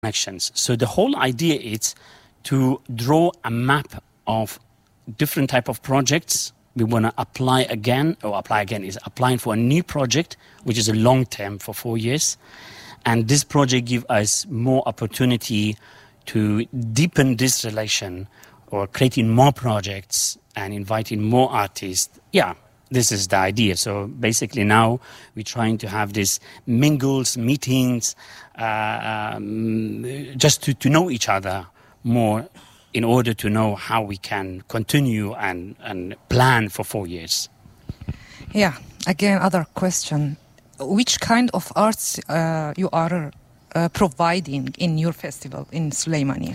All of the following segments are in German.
connections. So the whole idea is to draw a map of different type of projects. We want to apply again is applying for a new project, which is a long term for 4 years. And this project gives us more opportunity to deepen this relation or creating more projects and inviting more artists. Yeah, this is the idea. So basically now we're trying to have these mingles, meetings, just to know each other more in order to know how we can continue and plan for 4 years. Yeah, again, other question. Which kind of arts you are providing in your festival in Suleymaniye?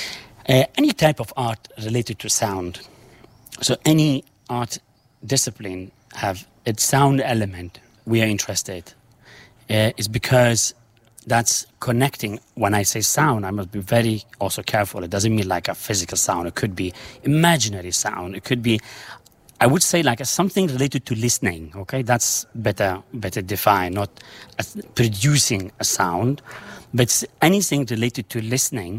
Any type of art related to sound. So any art discipline have its sound element we are interested. It's because that's connecting. When I say sound, I must be very also careful. It doesn't mean like a physical sound. It could be imaginary sound. It could be, I would say, like something related to listening. Okay, that's better defined. Not producing a sound, but anything related to listening.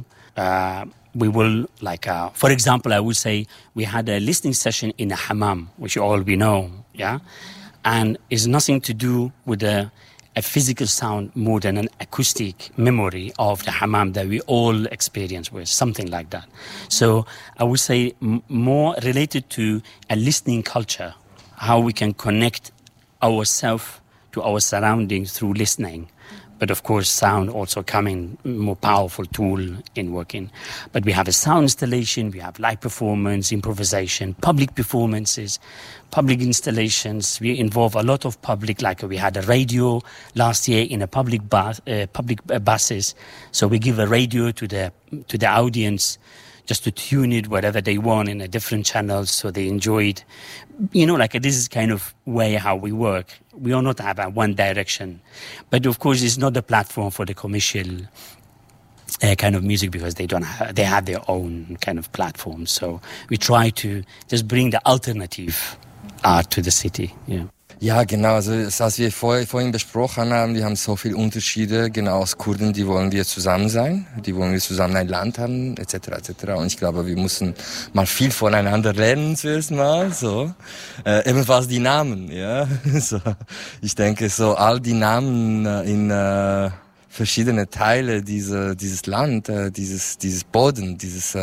We will for example, I would say we had a listening session in a hammam, which we know, yeah, and it's nothing to do with a physical sound more than an acoustic memory of the hammam that we all experience with, something like that. So I would say more related to a listening culture, how we can connect ourselves to our surroundings through listening. But of course, sound also coming more powerful tool in working. But we have a sound installation, we have live performance, improvisation, public performances, public installations. We involve a lot of public, like we had a radio last year in a public buses. So we give a radio to the audience just to tune it whatever they want in a different channels, so they enjoy it. This is kind of way how we work. We are not have a one direction. But of course, it's not the platform for the commercial kind of music, because they have their own kind of platform. So we try to just bring the alternative art to the city. Yeah. Ja, genau. Also was wir vorhin besprochen haben, wir haben so viele Unterschiede. Genau, als Kurden, die wollen wir zusammen sein, die wollen wir zusammen ein Land haben, etc. etc. Und ich glaube, wir müssen mal viel voneinander lernen zuerst mal. So, ebenfalls die Namen. Ja, so. Ich denke, so all die Namen in verschiedene Teile dieses Land, dieses Boden, dieses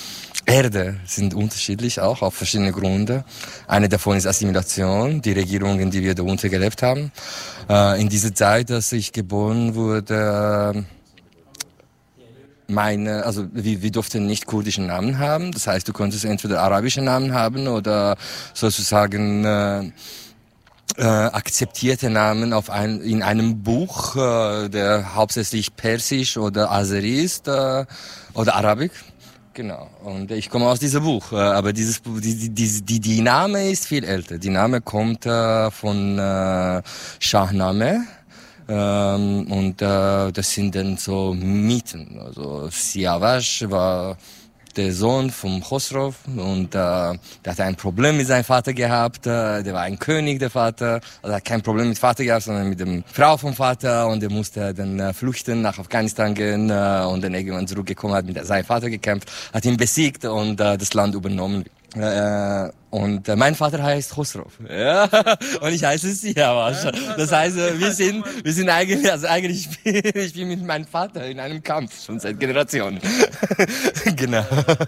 Erde sind unterschiedlich auch, auf verschiedene Gründe. Eine davon ist Assimilation, die Regierungen, die wir darunter gelebt haben. In dieser Zeit, dass ich geboren wurde, wir durften nicht kurdischen Namen haben. Das heißt, du konntest entweder arabische Namen haben oder sozusagen akzeptierte Namen in einem Buch, der hauptsächlich Persisch oder Azeri ist oder Arabisch. Genau. Und ich komme aus diesem Buch, aber die Name ist viel älter. Die Name kommt von Shahnameh. Und das sind dann so Mythen. Also Siavash war der Sohn vom Khosrow und der hatte ein Problem mit seinem Vater gehabt. Der war ein König, der Vater. Also er hat kein Problem mit Vater gehabt, sondern mit der Frau vom Vater. Und er musste dann flüchten, nach Afghanistan gehen und dann irgendwann zurückgekommen, hat mit seinem Vater gekämpft, hat ihn besiegt und das Land übernommen. Und mein Vater heißt Khosrow, ja, und ich heiße Siavash. Das heißt, wir sind eigentlich, ich bin mit meinem Vater in einem Kampf schon seit Generationen. Genau.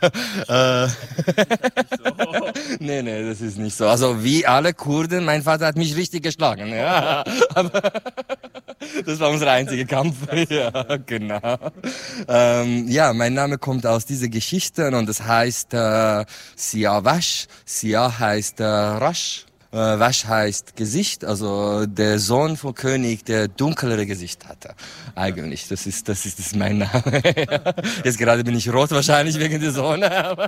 Nee, das ist nicht so. Also wie alle Kurden, mein Vater hat mich richtig geschlagen, ja. Aber das war unser einziger Kampf. Ja, genau. Ja, mein Name kommt aus dieser Geschichte und das heißt Siavash. Sia heißt Rasch. Wasch heißt Gesicht, also der Sohn vom König, der dunklere Gesicht hatte. Eigentlich, das ist mein Name. Jetzt gerade bin ich rot wahrscheinlich wegen der Sonne.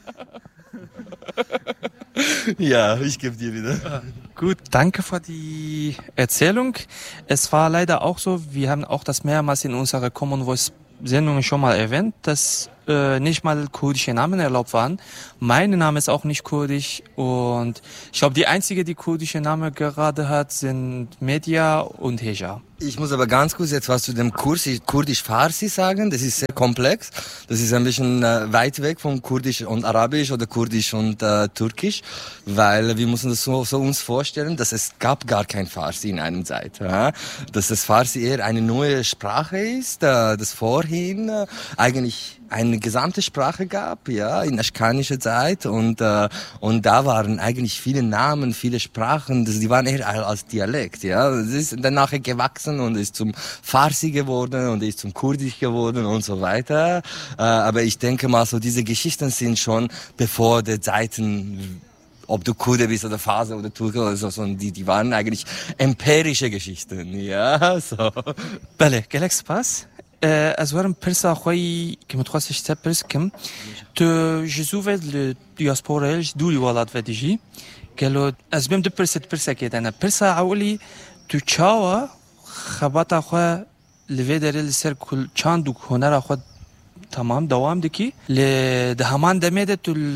Ja, ich gebe dir wieder. Gut, danke für die Erzählung. Es war leider auch so, wir haben auch das mehrmals in unserer Common Voice Sendung schon mal erwähnt, dass nicht mal kurdische Namen erlaubt waren. Mein Name ist auch nicht kurdisch und ich glaube, die einzige, die kurdische Name gerade hat, sind Medya und Heja. Ich muss aber ganz kurz jetzt was zu dem Kurdisch-Farsi sagen. Das ist sehr komplex. Das ist ein bisschen weit weg von Kurdisch und Arabisch oder Kurdisch und Türkisch, weil wir müssen das so uns vorstellen, dass es gab gar kein Farsi in einer Zeit. Ja? Dass das Farsi eher eine neue Sprache ist, das vorhin eigentlich eine gesamte Sprache gab, ja, in aschkanischer Zeit und da waren eigentlich viele Namen, viele Sprachen, die waren eher als Dialekt, ja. Es ist dann nachher gewachsen und ist zum Farsi geworden und ist zum Kurdisch geworden und so weiter. Aber ich denke mal, so diese Geschichten sind schon bevor der Zeiten, ob du Kurde bist oder Farsi oder Türke oder so, die waren eigentlich empirische Geschichten, ja, so. بله گلک سپاس از ورم پرسا خوی که متخصص تا پرس کم تو جزوه دیاسپورالش دوری ولاد و دیجی گلو از بیم دو پرسا کردن پرسا اولی تو چاوا خباتا خو لوی داره سر کل چاندو هنر خو تمام دوام دکی ل دهمان دمیده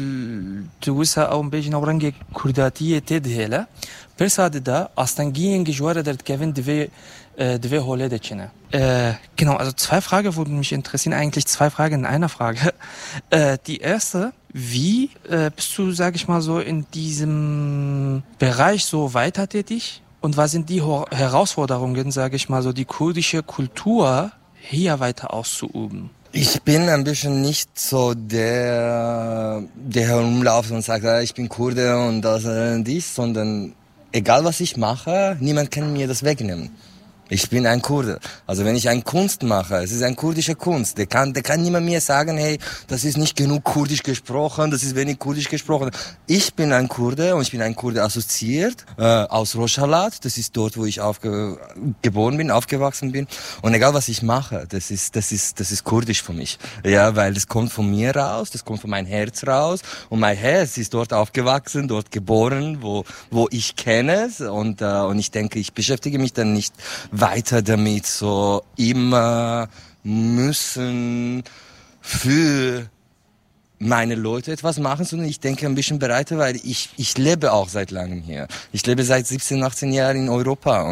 تو وسا او بیجن اورنگ کرداتیه تدهله پرسا ده استانگین گجواره درت کevin دوی هوله دچنه genau, also zwei Fragen würden mich interessieren, eigentlich zwei Fragen in einer Frage. Die erste, wie bist du, sag ich mal so, in diesem Bereich so weiter tätig? Und was sind die Herausforderungen, sage ich mal so, die kurdische Kultur hier weiter auszuüben? Ich bin ein bisschen nicht so der herumläuft und sagt, ich bin Kurde und das und dies, sondern egal was ich mache, niemand kann mir das wegnehmen. Ich bin ein Kurde. Also wenn ich eine Kunst mache, es ist eine kurdische Kunst. Der kann niemand mir sagen, hey, das ist nicht genug kurdisch gesprochen, das ist wenig kurdisch gesprochen. Ich bin ein Kurde und ich bin ein Kurde assoziiert aus Rojhelat. Das ist dort, wo ich geboren bin, aufgewachsen bin. Und egal was ich mache, das ist kurdisch für mich. Ja, weil das kommt von mir raus, das kommt von meinem Herz raus. Und mein Herz ist dort aufgewachsen, dort geboren, wo ich kenne es. Und ich denke, ich beschäftige mich dann nicht weiter damit, so immer müssen für meine Leute etwas machen, sondern ich denke ein bisschen breiter, weil ich lebe auch seit langem hier. Ich lebe seit 17, 18 Jahren in Europa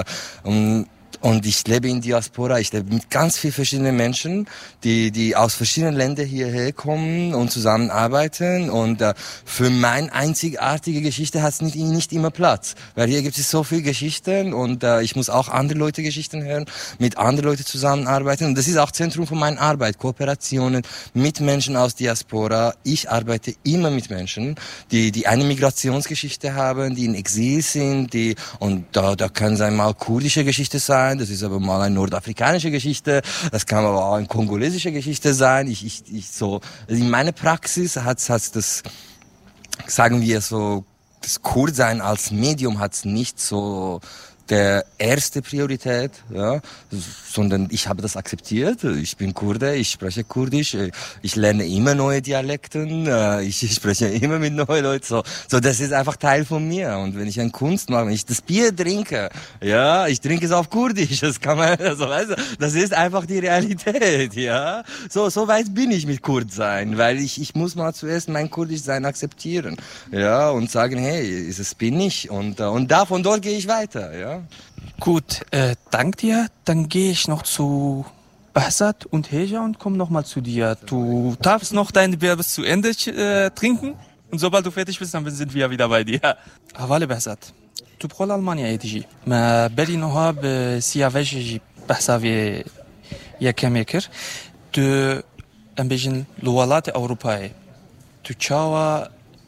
und ich lebe in Diaspora, ich lebe mit ganz vielen verschiedenen Menschen, die aus verschiedenen Ländern hierher kommen und zusammenarbeiten und für meine einzigartige Geschichte hat es nicht immer Platz, weil hier gibt es so viele Geschichten und ich muss auch andere Leute Geschichten hören, mit anderen Leuten zusammenarbeiten und das ist auch Zentrum von meiner Arbeit, Kooperationen mit Menschen aus Diaspora. Ich arbeite immer mit Menschen, die eine Migrationsgeschichte haben, die in Exil sind, und da kann es einmal kurdische Geschichte sein, das ist aber mal eine nordafrikanische Geschichte, das kann aber auch eine kongolesische Geschichte sein. So in meiner Praxis hat's das, sagen wir so, das Kurdsein als Medium hat's nicht so der erste Priorität, ja, sondern ich habe das akzeptiert. Ich bin Kurde, ich spreche Kurdisch, ich lerne immer neue Dialekten, ich spreche immer mit neuen Leuten. So, das ist einfach Teil von mir. Und wenn ich eine Kunst mache, wenn ich das Bier trinke, ja, ich trinke es auf Kurdisch. Das kann man, also, weißt du, das ist einfach die Realität, ja. So weit bin ich mit Kurdsein, weil ich muss mal zuerst mein Kurdischsein akzeptieren, ja, und sagen, hey, das bin ich und von dort gehe ich weiter, ja. Gut, dank dir. Dann gehe ich noch zu Behzad und Heja und komme nochmal zu dir. Du darfst noch dein Bier bis zu Ende trinken und sobald du fertig bist, dann sind wir wieder bei dir. Havale Behzad. Tu بقول ألمانيا تجي ما بالي نها بسيافيج بحسابي يا كميكر تو أمبيجن لوالات أوروباي تو تشاوا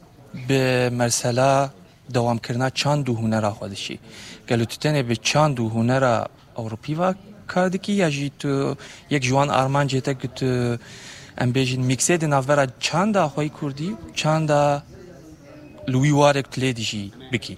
بمرسلا دوام کرنا چند و هنر خودشی گلو تو تنه به چند و هنر اروپی و کردکی یا جی تو یک جوان آرمان جیته که تو ام بیجین میکسه دی نافورا چند آخوی کردی چند لوی وارک تلیدیشی بکی.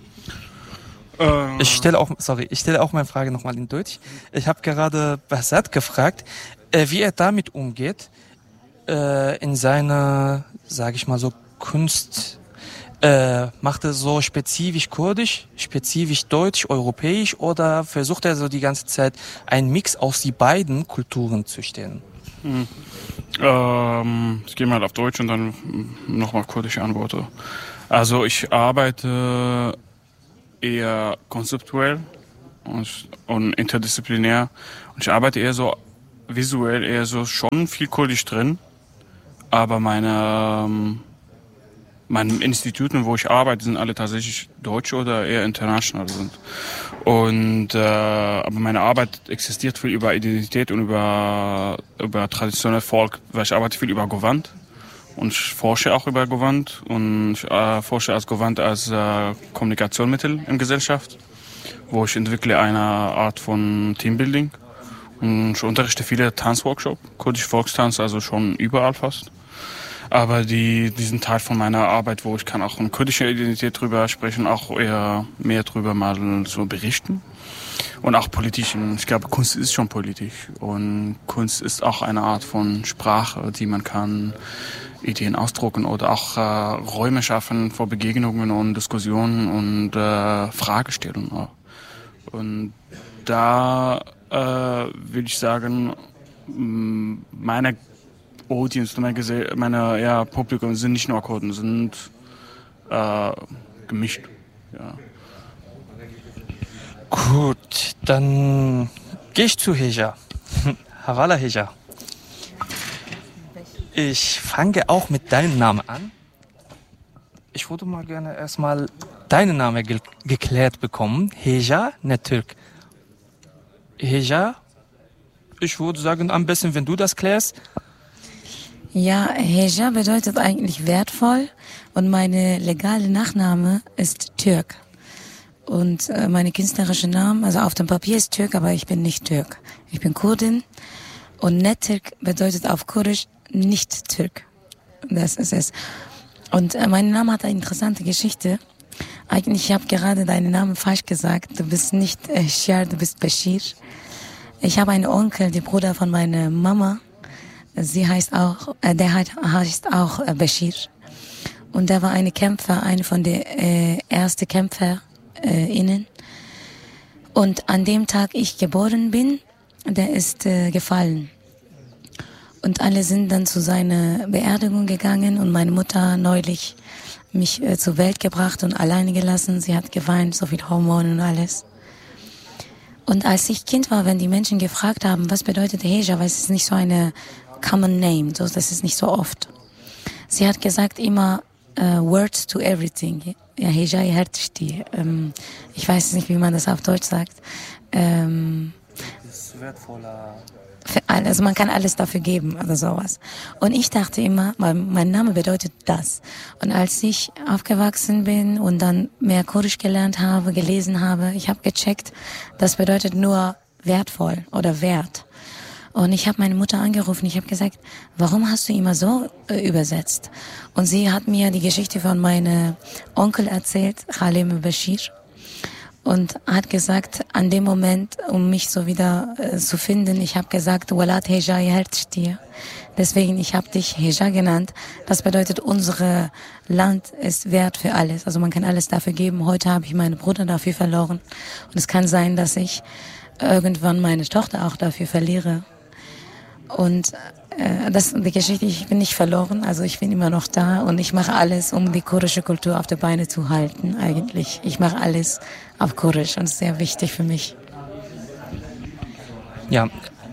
Ich stelle auch meine Frage nochmal in Deutsch. Ich habe gerade Behzad gefragt, wie er damit umgeht, in seiner, sage ich mal so, Kunst. Macht er so spezifisch kurdisch, spezifisch deutsch, europäisch oder versucht er so die ganze Zeit einen Mix aus die beiden Kulturen zu stellen? Ich gehe mal auf Deutsch und dann nochmal kurdische Antworten. Also ich arbeite eher konzeptuell und interdisziplinär. Und ich arbeite eher so visuell, eher so schon viel kurdisch drin. Aber meine Instituten, wo ich arbeite, sind alle tatsächlich deutsch oder eher international sind. Und aber meine Arbeit existiert viel über Identität und über traditionell Volk, weil ich arbeite viel über Gewand und ich forsche auch über Gewand und ich forsche als Gewand als Kommunikationsmittel in Gesellschaft, wo ich entwickle eine Art von Teambuilding und ich unterrichte viele Tanzworkshops, kurdische Volkstanz, also schon überall fast. Aber diesen Teil von meiner Arbeit, wo ich kann auch eine kurdische Identität drüber sprechen, auch eher mehr drüber mal so berichten. Und auch politisch. Ich glaube, Kunst ist schon politisch. Und Kunst ist auch eine Art von Sprache, die man kann Ideen ausdrucken oder auch Räume schaffen vor Begegnungen und Diskussionen und Fragestellungen. Und da würde ich sagen, meine Audience, meine Publikum sind nicht nur Kurden, sind gemischt. Ja. Gut, dann gehe ich zu Heja. Hawala Heja. Ich fange auch mit deinem Namen an. Ich würde mal gerne erstmal deinen Namen geklärt bekommen. Heja, nicht Türk. Heja, ich würde sagen, am besten, wenn du das klärst. Ja, Heja bedeutet eigentlich wertvoll und meine legale Nachname ist Türk. Und meine künstlerische Name, also auf dem Papier ist Türk, aber ich bin nicht Türk. Ich bin Kurdin und Nettürk bedeutet auf Kurdisch nicht Türk. Das ist es. Und mein Name hat eine interessante Geschichte. Eigentlich, ich habe gerade deinen Namen falsch gesagt. Du bist nicht Shar, du bist Bashir. Ich habe einen Onkel, der Bruder von meiner Mama. Der heißt auch Bashir. Und der war eine Kämpfer, eine von den ersten KämpferInnen. Und an dem Tag ich geboren bin, der ist gefallen. Und alle sind dann zu seiner Beerdigung gegangen und meine Mutter neulich mich zur Welt gebracht und alleine gelassen. Sie hat geweint, so viel Hormone und alles. Und als ich Kind war, wenn die Menschen gefragt haben, was bedeutet Heja, weil es ist nicht so eine common name, so, das ist nicht so oft. Sie hat gesagt immer words to everything. Ja, Heja Hertsti. Ich weiß nicht, wie man das auf Deutsch sagt. Das ist wertvoller. Also man kann alles dafür geben oder sowas. Und ich dachte immer, mein Name bedeutet das. Und als ich aufgewachsen bin und dann mehr Kurdisch gelernt habe, gelesen habe, ich habe gecheckt, das bedeutet nur wertvoll oder wert. Und ich habe meine Mutter angerufen, ich habe gesagt, warum hast du immer so übersetzt? Und sie hat mir die Geschichte von meinem Onkel erzählt, Khalim Bashir. Und hat gesagt, an dem Moment, um mich so wieder zu finden, ich habe gesagt, Walat Heja Hertstier. Deswegen, ich habe dich Heja genannt. Das bedeutet, unser Land ist wert für alles. Also man kann alles dafür geben. Heute habe ich meinen Bruder dafür verloren. Und es kann sein, dass ich irgendwann meine Tochter auch dafür verliere. Und die Geschichte, ich bin nicht verloren, also ich bin immer noch da und ich mache alles, um die kurdische Kultur auf die Beine zu halten, eigentlich. Ich mache alles auf Kurdisch und es ist sehr wichtig für mich. Ja,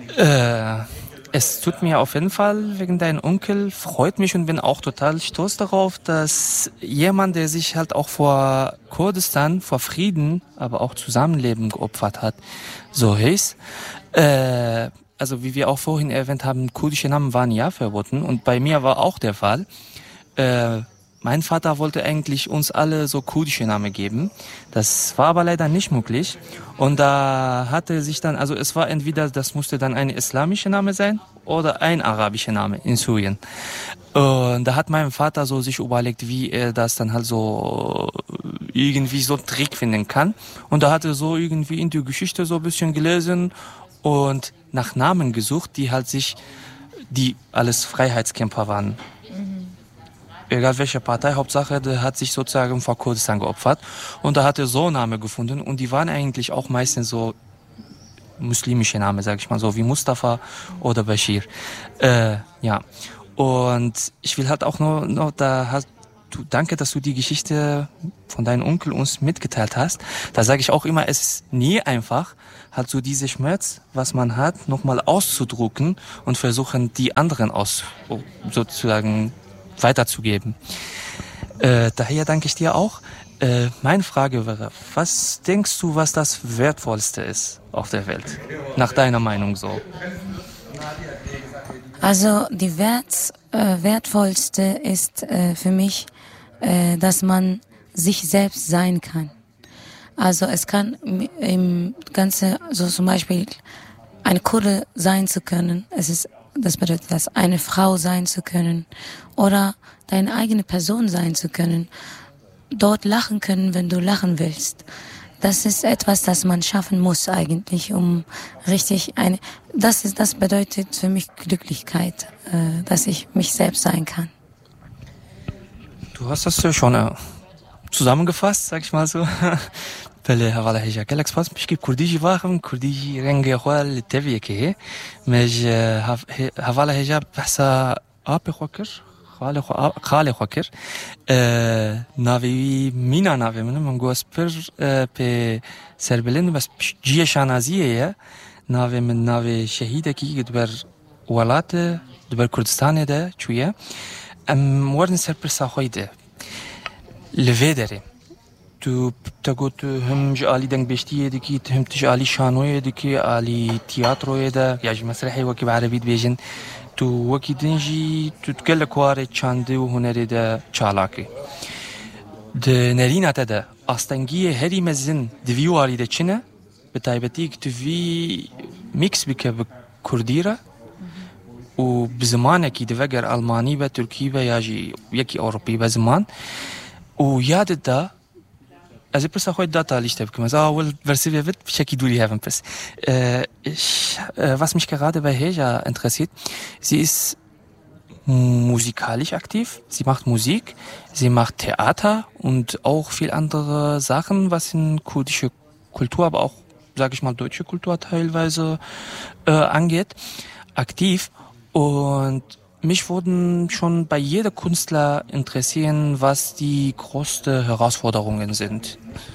es tut mir auf jeden Fall wegen deinem Onkel, freut mich und bin auch total stolz darauf, dass jemand, der sich halt auch vor Kurdistan, vor Frieden, aber auch Zusammenleben geopfert hat, so hieß. Also wie wir auch vorhin erwähnt haben, kurdische Namen waren ja verboten und bei mir war auch der Fall. Mein Vater wollte eigentlich uns alle so kurdische Namen geben. Das war aber leider nicht möglich. Und da hatte sich dann, also es war entweder, das musste dann ein islamischer Name sein oder ein arabischer Name in Syrien. Und da hat mein Vater so sich überlegt, wie er das dann halt so irgendwie so einen Trick finden kann. Und da hat er so irgendwie in die Geschichte so ein bisschen gelesen und nach Namen gesucht, die alles Freiheitskämpfer waren. Egal welche Partei, Hauptsache, der hat sich sozusagen vor Kurdistan geopfert. Und da hat er so Namen gefunden und die waren eigentlich auch meistens so muslimische Namen, sag ich mal so, wie Mustafa oder Bashir. Ja. Und ich will halt auch noch danke, dass du die Geschichte von deinem Onkel uns mitgeteilt hast. Da sage ich auch immer, es ist nie einfach, halt so diese Schmerz, was man hat, nochmal auszudrucken und versuchen, die anderen sozusagen weiterzugeben. Daher danke ich dir auch. Meine Frage wäre, was denkst du, was das Wertvollste ist auf der Welt? Nach deiner Meinung so? Also die wertvollste ist für mich, dass man sich selbst sein kann. Also es kann im Ganze, so zum Beispiel eine Kurde sein zu können, das bedeutet das, eine Frau sein zu können oder deine eigene Person sein zu können, dort lachen können, wenn du lachen willst. Das ist etwas, das man schaffen muss eigentlich, um richtig das bedeutet für mich Glücklichkeit, dass ich mich selbst sein kann. Du hast das ja schon zusammengefasst, sag ich mal so. بله حواله هجا کلک سپاس میشه کردیجی واقعم کردیجی رنگ خوال تبیه که مج حواله هجا بحثا آب خوکر خال خوکر ناوی مینا ناوی من گوس پر به سربلند بس جیه شانازیه ناوی من ناوی شهیده کی دبر ولات دبر کردستان ده چویه ورن سر پر ساخویده لوی داره تو تقول هم جالي دنگ بشتيه دكي هم تجالي شانويه دكي علي تياترويه ده يعني مسرحي وكي بعربي بيجن تو وكي دنجي تتكلم كواري چاندي وهنري ده چالاكي ده نرينا ده استنگيه هري مزن دفيو علي ده چنه بتايبتيك تفي ميكس بك بكرديره وبزمانك يدفجر الماني بتركي بياجي يكي اوروبي بزمان وياد ده Also ich bin heute Data liegt habe gemacht. Well, versive wird checki du die haben bis. Was mich gerade bei Heja interessiert, sie ist musikalisch aktiv. Sie macht Musik, sie macht Theater und auch viel andere Sachen, was in kurdische Kultur, aber auch, sage ich mal, deutsche Kultur teilweise angeht, aktiv. Und mich würden schon bei jeder Künstler interessieren, was die größten Herausforderungen sind.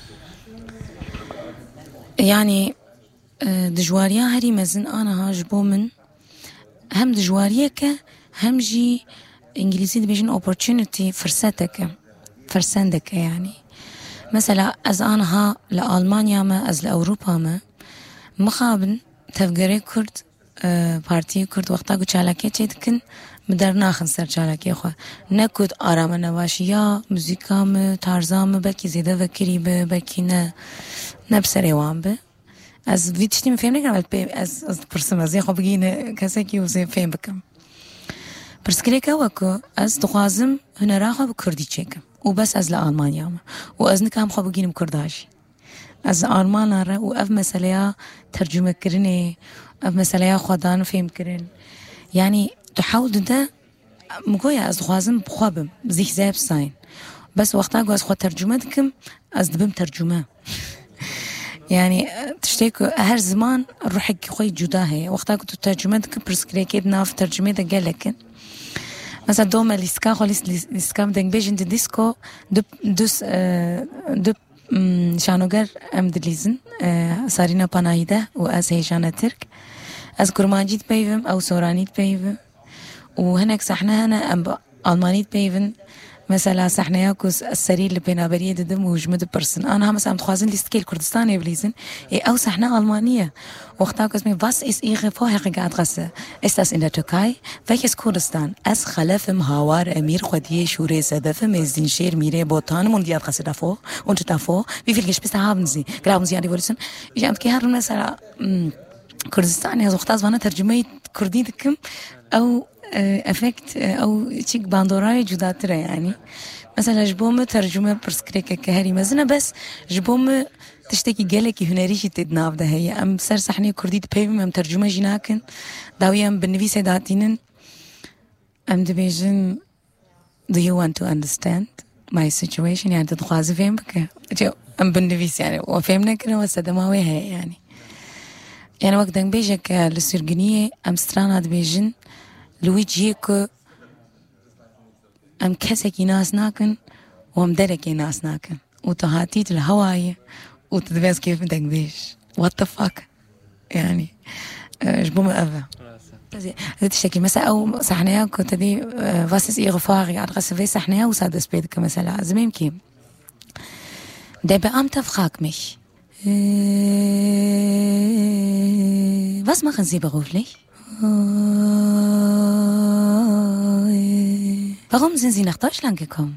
يعني دجواريا هري مزن أنا هاجبو من هم دجواريا هم جي إنجليزي دبيجن opportunity فرصتك يعني مثلا از أنا ها لألمانيا ما از لأوروبا ما مخابن تفجري كرد بارتي كرد وقتا قو چالاكي چيدكن مدر ناخن سر چالاكي خوا نكود آرام نواشيا موزيكام تارزام بلكي زيده وكري بلكي نبسر ايوان به از ويتشتي مفهم نكرم از برسم از يخو بگين كساكي وزي فهم بكم برسكريكا وكو از دخوازم هنرا خوا بكردي چيكم وبس از لألمانيا ما واز نكام خوا بگينم كرداش از آلمان را و اف مسئله ترجمه کرنه اف مسئله خودان فهم کرن يعني تحاول ده مگویا از خوازم بخوابم زیخ زیب ساین بس وقتا گو از خود ترجمه دکم از دبم ترجمه يعني تشتيكو هر زمان روحك خوي جدا هي وقتا كنت ترجمه دكم برسكريكي ناف ترجمه ده قالك مثلا دوما ليسكا خالص ليسكا دنگ بيجن ديسكو دو شانوگر ام دلیزن سارینا پناهیده و از هیجان ترک از کرمانجیت بیوم او سورانیت بیوم و هناك صحنه هنا ام آلمانيت بیوم مثلا صحنه یاکوس السرير اللي بينابريه دم وجمد برسن انا مثلا تخوازن ليستكيل كردستان يبليزن او صحنه المانيه وقتا اسمي was ist ihre vorherige Adresse ist das in der Türkei welches Kurdistan es خلف مهاوار امير خديه شوري سدف مزين شير ميره بوتان und die Adresse davor und davor wie viele Geschwister haben sie glauben sie an die Revolution ich am كهر مثلا كردستان يا زوقتا زوانا ترجمه كردي دكم او افكت او تشيك باندوراي جداتره يعني مثلا جبوم ترجمه برسكريكا كهري مزنه بس جبوم تشتكي قالكي هنريشي تدناف ده هي ام سر صحني كردي بيبم ام ترجمه جناكن داويام بالنبي سيداتينن ام دبيجن do you want to understand my situation يعني تدخوازي فهم بك ام بالنبي يعني وفهمنا كنا وسدماوي هي يعني يعني وقت بيجك للسرقنية أم سترانا بيجن لويجيكو أم كسكي ناس ناكن وأم دركي ناس ناكن وتهاتيت الهواية وتدبس كيف بدك بيش what the fuck يعني جبوم أبا تشتكي مثلا أو صحناها كنت دي was ist ihre Frage Adresse wie صحناها وساد سبيدك مثلا زميم كيم der Beamte fragt mich was machen Sie beruflich? Warum sind Sie nach Deutschland gekommen?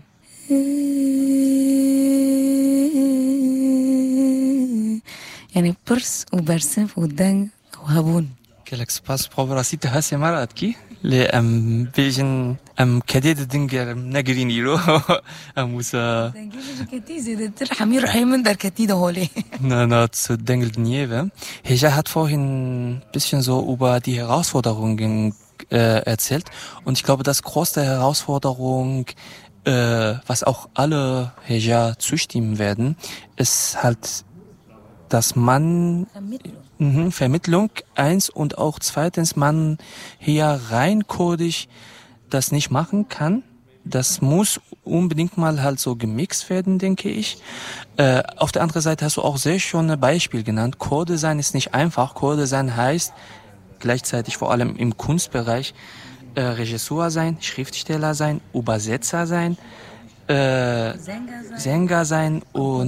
يعني برس وبرسف ودن وهبون كلك سباس بروبراسي تهاسي مراتكي لأم بيجن أم كديد دنجر نجرينيرو أموسا Ketize, der Hamir Heimen der Ketide hole. Na, zu Dengel Dnieve. Heja hat vorhin ein bisschen so über die Herausforderungen erzählt. Und ich glaube, das größte Herausforderung, was auch alle Heja zustimmen werden, ist halt, dass man Vermittlung, eins, und auch zweitens, man hier rein kodisch das nicht machen kann. Das muss unbedingt mal halt so gemixt werden, denke ich. Auf der anderen Seite hast du auch sehr schön ein Beispiel genannt. Kurde sein ist nicht einfach. Kurde sein heißt gleichzeitig vor allem im Kunstbereich Regisseur sein, Schriftsteller sein, Übersetzer sein, Sänger sein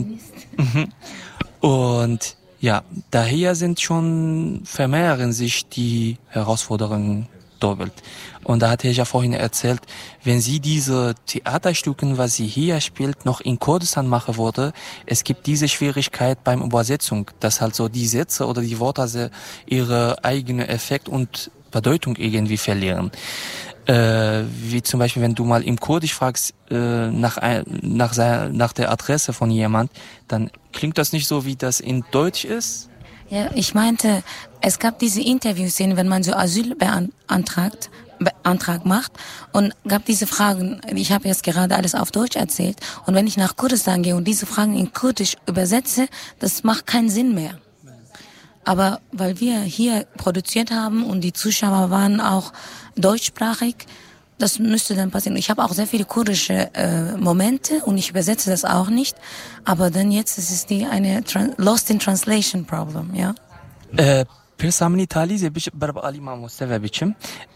und ja, daher vermehren sich die Herausforderungen doppelt. Und da hatte ich ja vorhin erzählt, wenn sie diese Theaterstücken, was sie hier spielt, noch in Kurdistan machen würde, es gibt diese Schwierigkeit beim Übersetzung, dass halt so die Sätze oder die Worte ihre eigene Effekt und Bedeutung irgendwie verlieren. Wie zum Beispiel, wenn du mal im Kurdisch fragst nach der Adresse von jemand, dann klingt das nicht so, wie das in Deutsch ist. Ja, ich meinte, es gab diese Interviewszenen, wenn man so Antrag macht und gab diese Fragen, ich habe jetzt gerade alles auf Deutsch erzählt und wenn ich nach Kurdistan gehe und diese Fragen in Kurdisch übersetze, das macht keinen Sinn mehr. Aber weil wir hier produziert haben und die Zuschauer waren auch deutschsprachig, das müsste dann passieren. Ich habe auch sehr viele kurdische Momente und ich übersetze das auch nicht. Aber dann jetzt ist es eine Lost in Translation Problem, ja. پرسامنی تالیزه بیش برای ما مستوى بیشم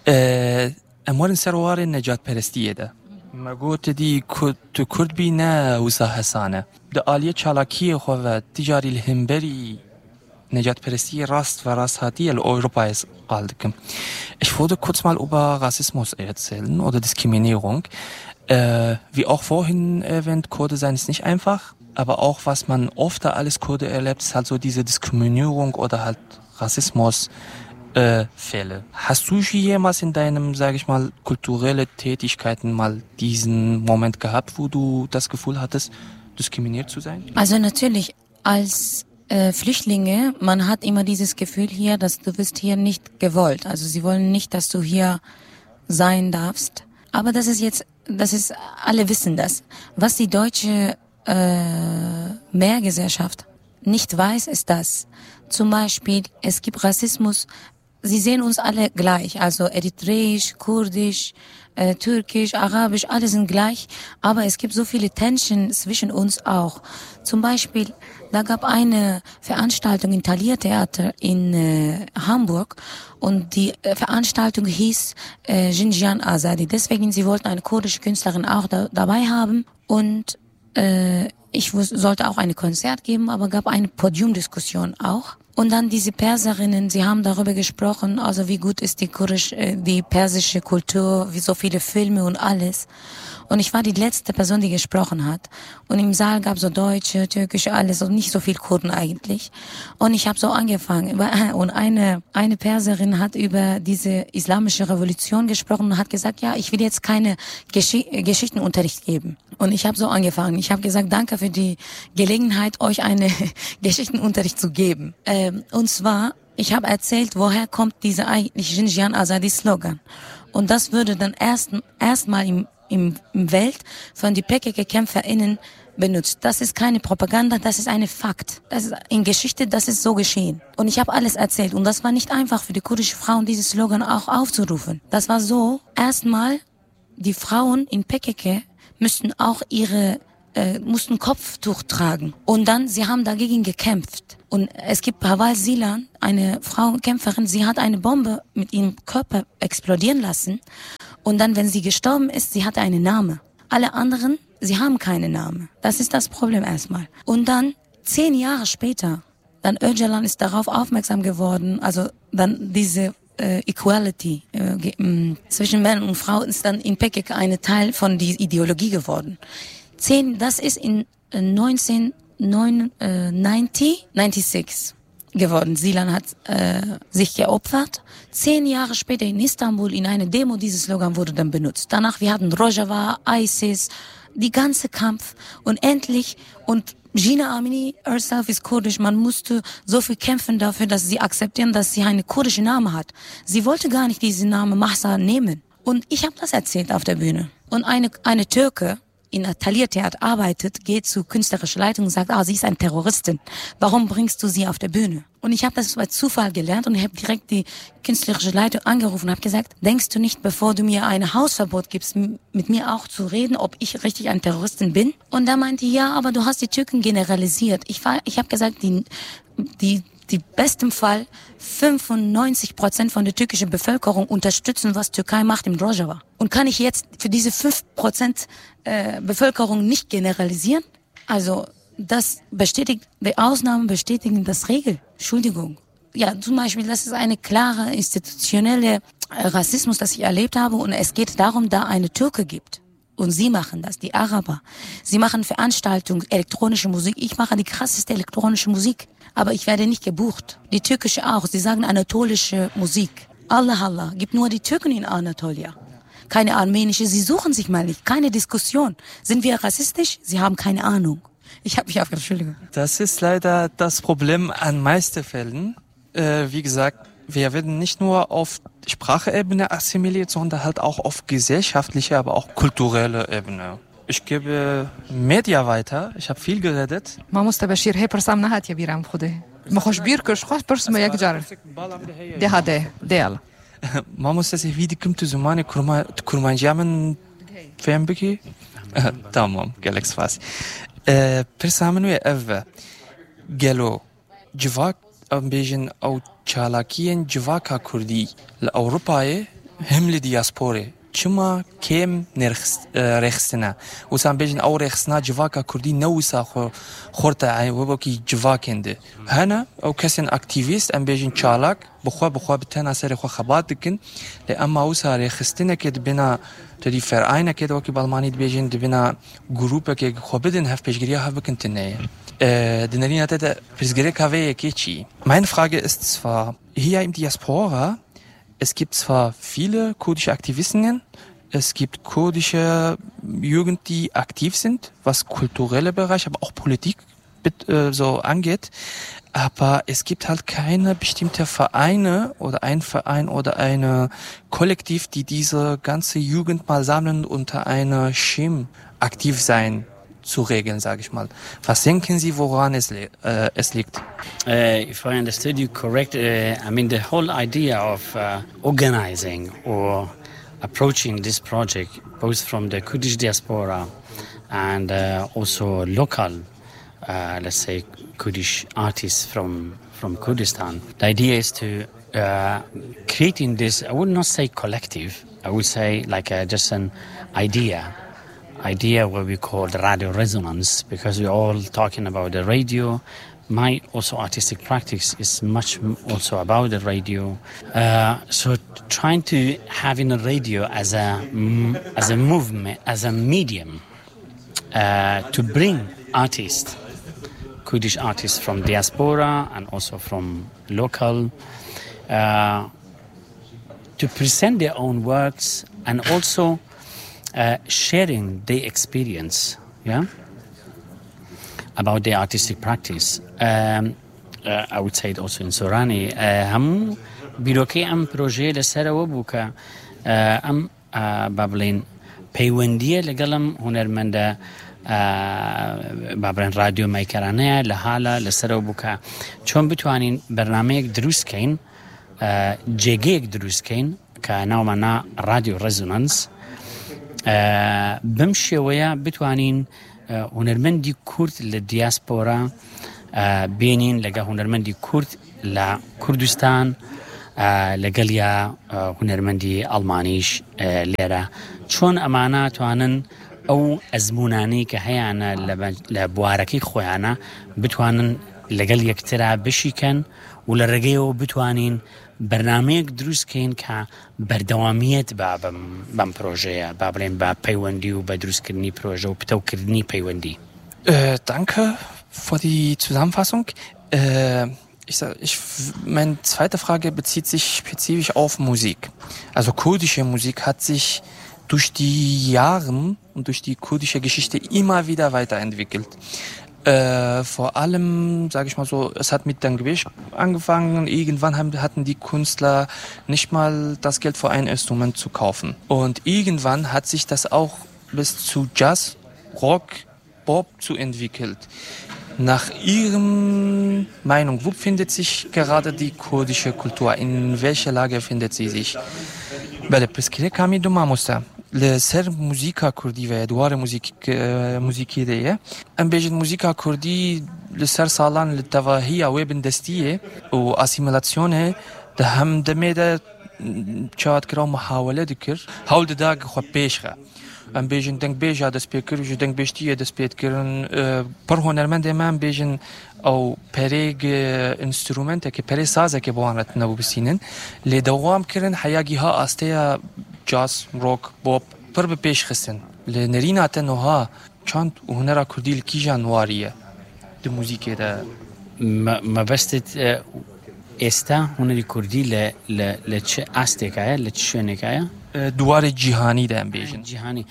اموال سروار نجات پرستیه ده مرگوت دی تو کرد بی نه وسا حسانه ده آلیه چالاکی خواه تجاری الهمبری نجات پرستی راست و rasthati Europa ist قالدكم. Ich würde kurz mal über Rassismus erzählen oder Diskriminierung. Wie auch vorhin erwähnt, Kurde sein ist nicht einfach, aber auch was man oft als Kurde erlebt, ist halt so diese Diskriminierung oder halt Rassismus Fälle. Hast du jemals in deinem, sage ich mal, kulturelle Tätigkeiten mal diesen Moment gehabt, wo du das Gefühl hattest, diskriminiert zu sein? Also natürlich als Flüchtlinge, man hat immer dieses Gefühl hier, dass du bist hier nicht gewollt. Also sie wollen nicht, dass du hier sein darfst. Aber das ist alle wissen das. Was die deutsche Mehrgesellschaft nicht weiß, ist das. Zum Beispiel, es gibt Rassismus. Sie sehen uns alle gleich. Also eritreisch, kurdisch, türkisch, arabisch, alle sind gleich. Aber es gibt so viele Tension zwischen uns auch. Zum Beispiel, da gab eine Veranstaltung im Thalia Theater in Hamburg und die Veranstaltung hieß Jinjian Azadi. Deswegen, sie wollten eine kurdische Künstlerin auch dabei haben und ich sollte auch ein Konzert geben, aber gab eine Podiumdiskussion auch. Und dann diese Perserinnen, sie haben darüber gesprochen, also wie gut ist die persische Kultur, wie so viele Filme und alles. Und ich war die letzte Person, die gesprochen hat. Und im Saal gab so Deutsche, Türkische, alles und nicht so viel Kurden eigentlich. Und ich habe so angefangen. Und eine Perserin hat über diese islamische Revolution gesprochen und hat gesagt, ja, ich will jetzt keine Geschichtenunterricht geben. Und ich habe so angefangen. Ich habe gesagt, danke für die Gelegenheit, euch eine Geschichtenunterricht zu geben. Und zwar, ich habe erzählt, woher kommt dieser eigentlich Jinjian Azadi Slogan. Und das würde dann erstmal im Welt von die PKK-KämpferInnen benutzt. Das ist keine Propaganda, das ist ein Fakt. Das ist in Geschichte, das ist so geschehen. Und ich habe alles erzählt. Und das war nicht einfach für die kurdischen Frauen, dieses Slogan auch aufzurufen. Das war so, erstmal, die Frauen in PKK müssten auch mussten Kopftuch tragen. Und dann, sie haben dagegen gekämpft. Und es gibt Pawal Silan, eine Frauenkämpferin, sie hat eine Bombe mit ihrem Körper explodieren lassen. Und dann, wenn sie gestorben ist, sie hatte einen Namen. Alle anderen, sie haben keinen Namen. Das ist das Problem erstmal. Und dann, 10 Jahre später, dann Öcalan ist darauf aufmerksam geworden, also dann diese Equality zwischen Männern und Frauen ist dann in PKK ein Teil von der Ideologie geworden. Das ist in 1996 geworden. Silan hat sich geopfert. 10 Jahre später in Istanbul in einer Demo dieses Slogan wurde dann benutzt. Danach wir hatten Rojava, ISIS, die ganze Kampf und endlich und Jina Amini herself ist kurdisch. Man musste so viel kämpfen dafür, dass sie akzeptieren, dass sie einen kurdischen Namen hat. Sie wollte gar nicht diesen Namen Mahsa nehmen. Und ich habe das erzählt auf der Bühne. Und eine Türke in der Thalia-Theater arbeitet, geht zu künstlerischer Leitung und sagt, sie ist eine Terroristin. Warum bringst du sie auf der Bühne? Und ich habe das bei Zufall gelernt und ich habe direkt die künstlerische Leitung angerufen und habe gesagt, denkst du nicht, bevor du mir ein Hausverbot gibst, mit mir auch zu reden, ob ich richtig eine Terroristin bin? Und da meinte ja, aber du hast die Türken generalisiert. Ich habe gesagt, die besten Fall 95% von der türkischen Bevölkerung unterstützen, was Türkei macht im Rojava. Und kann ich jetzt für diese 5% Bevölkerung nicht generalisieren? Also die Ausnahmen bestätigen das Regel. Entschuldigung. Ja, zum Beispiel, das ist eine klare institutionelle Rassismus, das ich erlebt habe. Und es geht darum, da eine Türke gibt. Und sie machen das, die Araber. Sie machen Veranstaltungen, elektronische Musik. Ich mache die krasseste elektronische Musik. Aber ich werde nicht gebucht. Die türkische auch. Sie sagen anatolische Musik. Allah, gibt nur die Türken in Anatolia. Keine armenische. Sie suchen sich mal nicht. Keine Diskussion. Sind wir rassistisch? Sie haben keine Ahnung. Ich habe mich aufgeregt. Entschuldigung. Das ist leider das Problem an meisten Fällen. Wie gesagt, wir werden nicht nur auf Sprachebene assimiliert, sondern halt auch auf gesellschaftlicher, aber auch kulturelle Ebene. Ich gebe Media weiter. Ich habe viel geredet. ما مستبشر هي برسام نهات يا بيرام خده ما خوش بيركش خوش برسم يا جار ده هذا ديال ما مستسي فيدي كنت زمان كرمان جامن فهم بكي تمام جالكس فاس برسامن ويا أفا جالو جواك بيجن أو چالاكين جواكا كردي لأوروباي هم لدياسبوري چما كم رخصنا وسام بيجن أو رخصنا جواكا كردي نوسا خورتا عين وبكي جواكنده هنا أو كسن أكتيفيست أم بيجن چالاك بخوا بتنا سر خو خبات دكن لأما وسا رخصتنا كد بنا تدي فرعينا كد وكي بالماني بيجن دبنا جروبا كي خو بدن هف بيجريها هف بكن تناي دنرينا تدا بيجري كافي كيتشي. Meine Frage ist zwar hier im Diaspora. Es gibt zwar viele kurdische Aktivistinnen, es gibt kurdische Jugend, die aktiv sind, was kulturelle Bereich, aber auch Politik so angeht, aber es gibt halt keine bestimmte Vereine oder ein Verein oder eine Kollektiv, die diese ganze Jugend mal sammeln unter einer Schirm aktiv sein zu regeln, sage ich mal. Was denken Sie, woran es liegt? If I understood you correct, I mean the whole idea of organizing or approaching this project, both from the Kurdish diaspora and also local, let's say, Kurdish artists from Kurdistan. The idea is to creating this, I would not say collective, I would say like just an idea what we call the radio resonance, because we're all talking about the radio. My also artistic practice is much also about the radio. So trying to having a radio as a movement, as a medium, to bring artists, Kurdish artists from diaspora and also from local, to present their own works and also sharing their experience, about their artistic practice. I would say it also in Sorani. هم بیروکی ام پروژه لسر و بوکه ام بابلین پیوندیه لگلم هنرمنده بابرن رادیۆ مایکەرانەیە لە حالە لەسەرەوە بووکە چۆن بتوانین بەرنامەیەک دروستکەین جێگەیەک دروستکەین کە ناومانە رادیۆ ڕێزۆنانس بەم شێوەیە بتوانین هونەرمەندی کورد لە دیاسپۆرا بێنین لەگە هونەرمەندی کورد لە کوردستان لەگەڵ یا هونەرمەندی ئەڵمانیش لێرە چۆن ئەمانە توانن ئەو ئەزمونانەی کە هەیەە لە بوارەکەی خۆیانە بتوانن لەگەڵ یەکترا بشیکەن و لە ڕێگەیەوە بتوانین بەرنامەیەک دروستکەین کە بەردەوامیت بەم پرۆژەیە با بڵێن بە پەیوەندی و بە دروستکردنی پرۆژە و پتەوکردنی پەیوەندی. Danke für die Zusammenfassung. Meine zweite Frage bezieht sich spezifisch auf Musik. Also kurdische Musik hat sich durch die Jahre und durch die kurdische Geschichte immer wieder weiterentwickelt. Vor allem, sage ich mal so, es hat mit dem Gewicht angefangen. Irgendwann hatten die Künstler nicht mal das Geld für ein Instrument zu kaufen. Und irgendwann hat sich das auch bis zu Jazz, Rock, Pop zu entwickelt. Nach Ihrem Meinung, wo befindet sich gerade die kurdische Kultur? In welcher Lage findet sie sich? بله پس که کمی دو ماموسته لسر موزیکا کردی و دوار موزیکی دیه ام بیجد موزیکا کردی لسر سالان لتواهی و بندستیه و اسیمیلاسیونه ده هم دمیده چاد کرا محاوله دکر حول داغ خو پیشخه ام بیجن دنگ بیجا دست پیکر و دنگ بیشتیه دست پید کرن پر هنرمند من بیجن او پریگ انسترومنت که پری سازه که بوانت نبو بسینن لی دوام کرن حیاگی ها آستیا جاز روک بوب پر به پیش خستن لی نرینات نوها چند هنرا کردی لکی جانواریه ده موزیک ده ما بستت استا هنری کردی لچه آستیکایه لچه شونیکایه دوار جیهانی ده ام بیجن جیهانی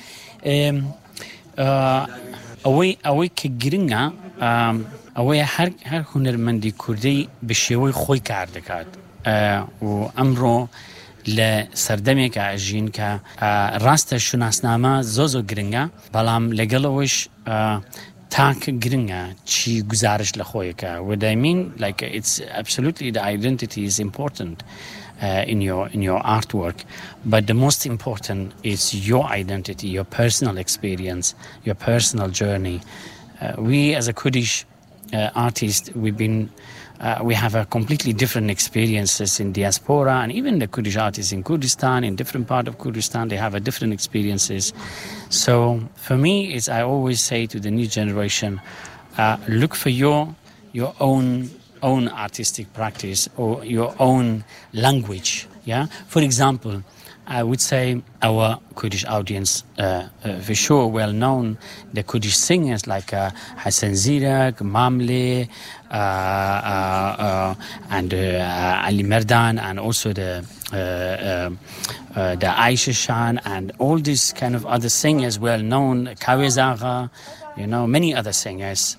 اوی که گرنگه ئەوەیە هەر هونەرمەندی کوردی بە شێوەی خۆی کار دەکات و ئەمڕۆ لە سەردەمێکە ئەژین کە ڕاستە شوناسنامە زۆ گرنگە بەڵام لەگەڵەوەش تاک گرنگە چی گزارش لە خۆیەکە what I mean like it's absolutely the identity is important in your artwork but the most important is your identity, your personal experience, your personal journey. We as a Kurdish artists, we have a completely different experiences in diaspora, and even the Kurdish artists in Kurdistan, in different part of Kurdistan, they have a different experiences. So for me, I always say to the new generation, look for your own artistic practice or your own language. Yeah, for example, I would say our Kurdish audience, for sure, well known, the Kurdish singers like Hassan Zirak, Mamle, and Ali Merdan, and also the Aisha Shan, and all these kind of other singers, well known, Kawezaga, many other singers.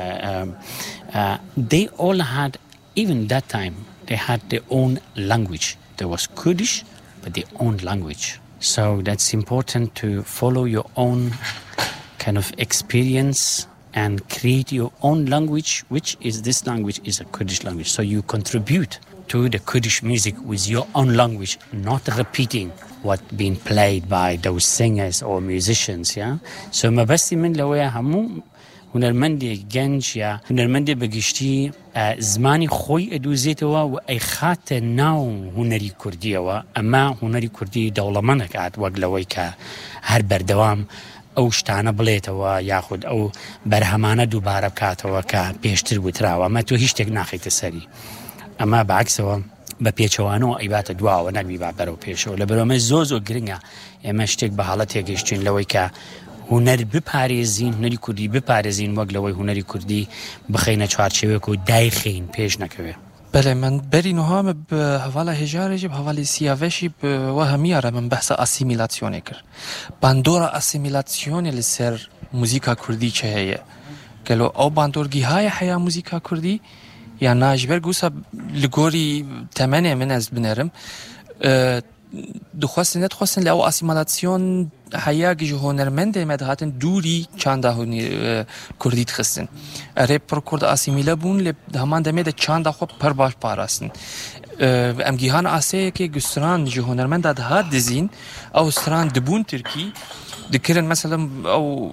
They all had, even that time, they had their own language. There was Kurdish, but their own language. So that's important to follow your own kind of experience and create your own language, which is this language is a Kurdish language. So you contribute to the Kurdish music with your own language, not repeating what being played by those singers or musicians. Yeah. So ما بس من لو همو هنرمندی گنج یا هنرمندی بگشتی زمانی خوی ادوزیتوا و ای خات ناو هنری کردیه و اما هنری کردی دولمانه کات وگلوی که هر بردوام او شتانه بلیتوا یاخود او برهمانه دوباره بکاتوا که پیشتر بوتراوا اما تو هیچ تک ناخیت سری اما بعکسوا بە پێچەوانەوە ئەیباتە دواوە نەبیبا بەرەو پێشەوە لە بەرەوەمە زۆ گرنگە ئێمە شتێک بە حاڵەت تێگەیشتین لەوەی کە هونەر بپارێزین هونەری کوردی بپارێزین وەک لەوەی هونەری کوردی بخەینە چوارچێوەیەک و دایخین پێش نەکەوێ. بله من برینوها به حوالا هجارجی به حوالی سیاوشی به وهمیاره من بحث اسیمیلاسیونه کر باندورا اسیمیلاسیونه لسر موزیکا کردی چه هیه گلو او باندورگی های حیا موزیکا کردی یا ناجبر گوسا لگوری تمنه من از بنرم دخواستن لی او اسیمیلاسیون هیاگی هنرمند مدهاتن دوری چند هنی کردیت خستن. رپ پر کرد اسیمیله بون لب همان دمید چند خو پر باش پاراستن. ام گیهان آسیه که گستران جه هنرمند داد دزین او استران دبون ترکی دکرن مثلا او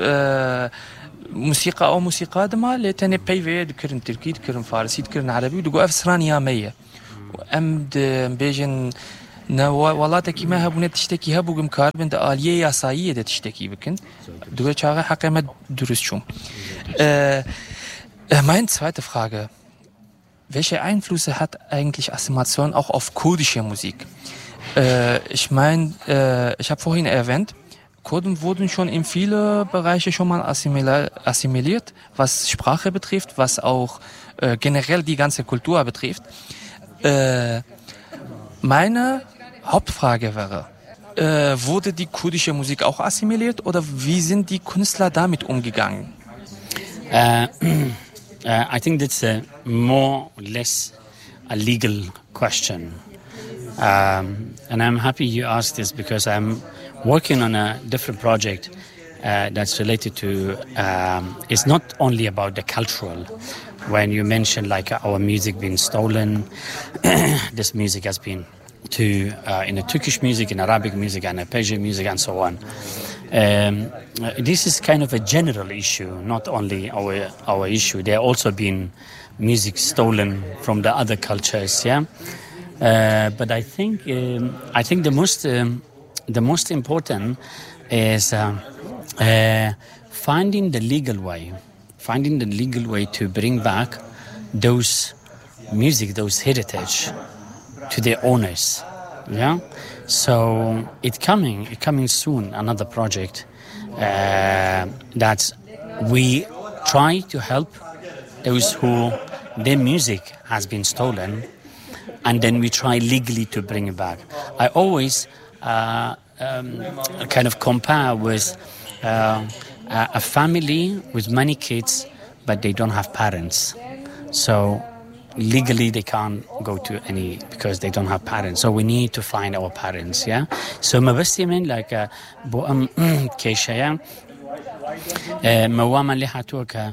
موسيقى او موسيقى دما لتني بيفي دكرن تركي دكرن فارسي دكرن عربي ودقوا افسران ياميه ام بيجن والله ما هبونه تشتكي هبو مكار بند آلية ياسائية ده تشتكي بكن دقوا چاقه حقيمة درست شوم meine zweite Frage: Welche Einflüsse hat eigentlich Assimilation auch auf kurdische Musik? Ich meine, ich habe vorhin erwähnt, Kurden wurden schon in viele Bereiche schon mal assimiliert, was Sprache betrifft, was auch generell die ganze Kultur betrifft. Meine Hauptfrage wäre, wurde die kurdische Musik auch assimiliert oder wie sind die Künstler damit umgegangen? I think that's a more or less a legal question. And I'm happy you asked this because I'm working on a different project that's related to, it's not only about the cultural. When you mention like our music being stolen, this music has been to in the Turkish music, in Arabic music, and Persian music, and so on. This is kind of a general issue, not only our issue. There also been music stolen from the other cultures, yeah. But I think the most important is finding the legal way to bring back those music, those heritage to their owners, yeah. So it's coming soon. Another project that we try to help those who their music has been stolen, and then we try legally to bring it back. I always kind of compare with a family with many kids, but they don't have parents. So legally they can't go to any because they don't have parents. So we need to find our parents, yeah. So ما بس من like بو كيشيا موام اللي حتوك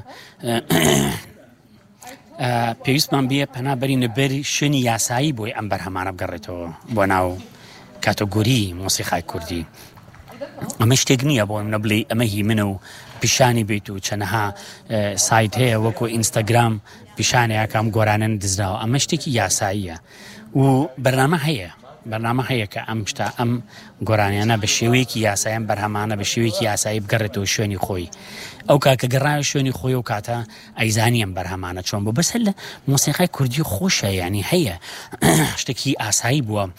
پیوست من بیه پناه بری نبری شنی یاسایی بوی ام برهمانه بگرده بو ناو کاتگوری موسیقی کردی امش تگنیه بو نبلی امهی منو پیشانی بیتو چنها سایت هی وکو اینستاگرام پیشانی اکام گورانن دزداو امش تکی یاساییه و برنامه هيا كأمشتا أم قراني أنا بشويك ياسايم برهمانا بشويك ياسايب قرتو شوني خوي أو كقراي شوني خوي وكاتا أيزانيم برهمانا شون بو بس هلا موسيقى كردي خوشة يعني هيا اشتكي أسايب و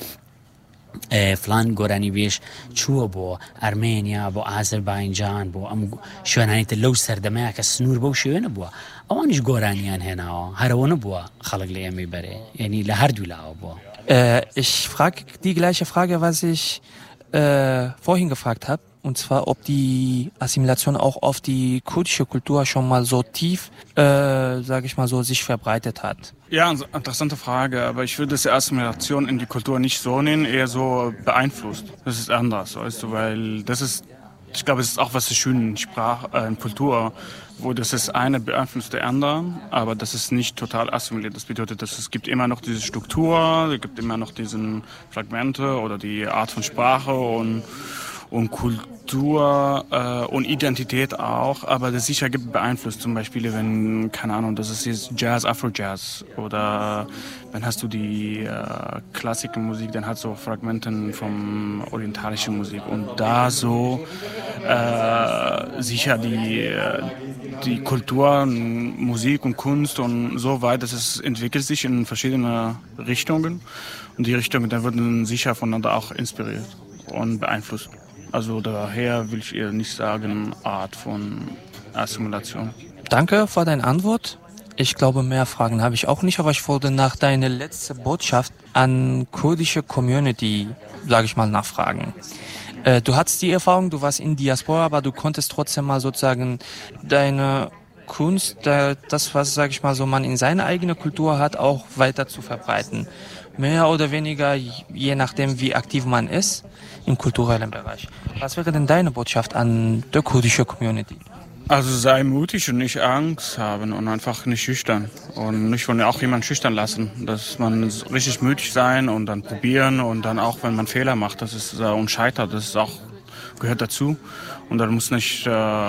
فلان قراني بيش شو بو أرمينيا بو أذربيجان بو أم شواناني تلو سردماء كالسنور بو شوين بو أوانش قرانيان هنا هرون بو خلق لي أمي بري يعني لهردو لا بو. Ich frage die gleiche Frage, was ich vorhin gefragt habe, und zwar, ob die Assimilation auch auf die kurdische Kultur schon mal so tief, sage ich mal so, sich verbreitet hat. Ja, interessante Frage, aber ich würde die Assimilation in die Kultur nicht so nennen, eher so beeinflusst. Das ist anders, weißt du, weil das ist, ich glaube, es ist auch was so schön in Kultur, wo das ist eine beeinflusst der anderen, aber das ist nicht total assimiliert. Das bedeutet, dass es gibt immer noch diese Struktur, es gibt immer noch diese Fragmente oder die Art von Sprache und Kultur und Identität auch, aber das sicher gibt beeinflusst. Zum Beispiel, wenn, keine Ahnung, das ist jetzt Jazz, Afro-Jazz oder wenn hast du die klassische Musik, dann hat so Fragmenten von orientalischer Musik und da so sicher die Kultur, Musik und Kunst und so weiter, es entwickelt sich in verschiedene Richtungen und die Richtungen, da werden sicher voneinander auch inspiriert und beeinflusst. Also daher will ich eher nicht sagen, Art von Assimilation. Danke für deine Antwort. Ich glaube, mehr Fragen habe ich auch nicht, aber ich wollte nach deiner letzten Botschaft an kurdische Community, sage ich mal, nachfragen. Du hattest die Erfahrung, du warst in Diaspora, aber du konntest trotzdem mal sozusagen deine Kunst, das, was, sag ich mal so, man in seiner eigenen Kultur hat, auch weiter zu verbreiten. Mehr oder weniger, je nachdem, wie aktiv man ist im kulturellen Bereich. Was wäre denn deine Botschaft an die kurdische Community? Also sei mutig und nicht Angst haben und einfach nicht schüchtern. Und nicht von auch jemand schüchtern lassen. Dass man richtig mutig sein und dann probieren und dann auch, wenn man Fehler macht, das ist und scheitert, das ist auch, gehört dazu. Und dann muss nicht